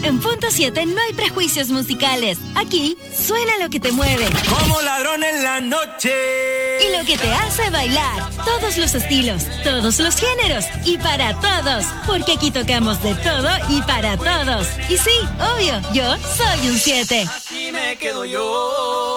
En Punto 7 no hay prejuicios musicales. Aquí suena lo que te mueve. Como ladrón en la noche. Y lo que te hace bailar. Todos los estilos, todos los géneros y para todos. Porque aquí tocamos de todo y para todos. Y sí, obvio, yo soy un 7. Así me quedo yo.